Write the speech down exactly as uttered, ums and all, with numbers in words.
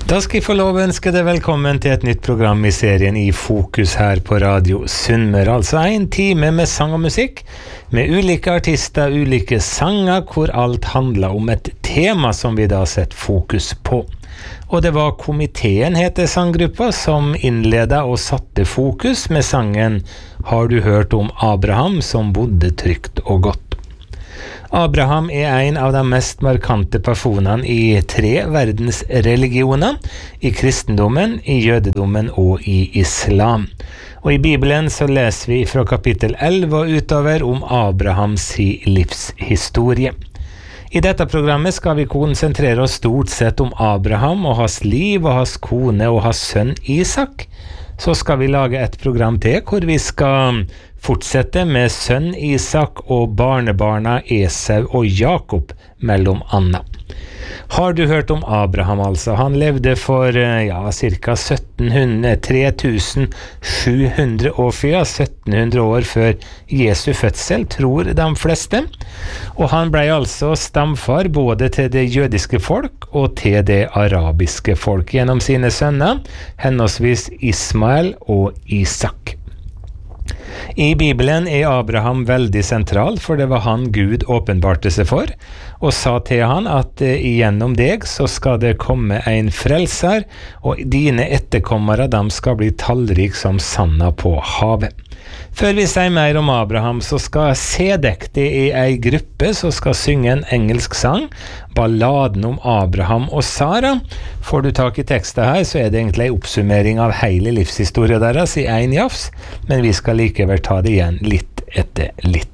Da skal jeg få lov å ønske deg velkommen til et nytt program i serien I Fokus her på Radio Sunnmøre. Altså en time med sang og musikk, med ulike artister, ulike sanger, hvor alt handler om et tema som vi da setter fokus på. Og det var Komiteen, heter sanggruppa, som innledet og satte fokus med sangen «Har du hørt om Abraham som bodde trygt og godt?» Abraham er en av de mest markante personene i tre verdensreligioner, i kristendommen, i jødedommen og i islam. Og i Bibelen så leser vi fra kapittel elleve og utover om Abrahams livshistorie. I dette programmet skal vi konsentrere oss stort sett om Abraham og hans liv og hans kone og hans sønn Isak. Så skal vi lage et program til hvor vi skal fortsette med sønn Isak og barnebarna Esau og Jakob mellom annet. Har du hørt om Abraham altså? Han levde for ja, cirka tre tusen sju hundre år før, sytten hundre år før Jesu fødsel, tror de fleste. Og han ble altså stamfar både til det jødiske folk og til det arabiske folk gjennom sine sønner, henholdsvis Ismael og Isak. I Bibelen er Abraham veldig sentral, for det var han Gud åpenbarte seg for, og sa til han at gjennom deg så skal det komme en frelser, og dine etterkommere de skal bli tallrik som sanda på havet. Før vi sier mer om Abraham, så skal Sedek, det er en gruppe som skal synge en engelsk sang, balladen om Abraham og Sara. Får du tak i teksten her, så er det egentlig en oppsummering av hele livshistorien deres i en jafs, men vi skal likevel ta det igjen litt etter litt.